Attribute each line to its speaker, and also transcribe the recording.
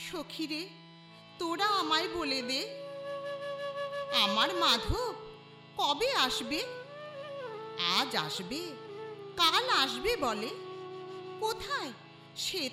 Speaker 1: সখীরে, তোরা আমায় বলে দে, আমার মাধব কবে আসবে? আজ আসবে, কাল আসবে বলে, কোথায় সে